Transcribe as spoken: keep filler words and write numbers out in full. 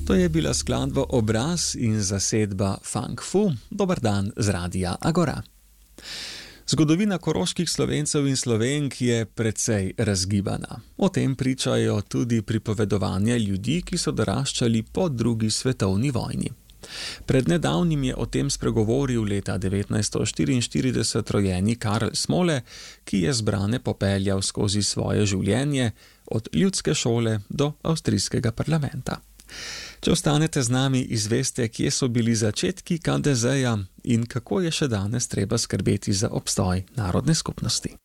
To je bila skladba Obraz in zasedba Funk Fu. Dober dan z Radia Agora. Zgodovina koroških Slovencev in Slovenk je precej razgibana. O tem pričajo tudi pripovedovanja ljudi, ki so doraščali po drugi svetovni vojni. Pred nedavnim je o tem spregovoril leta devetnajststo štiriinštirideset rojeni Karl Smole, ki je zbrane popeljal skozi svoje življenje od ljudske šole do avstrijskega parlamenta. Če ostanete z nami, izveste, kje so bili začetki Ka De Zeja in kako je še danes treba skrbeti za obstoj narodne skupnosti.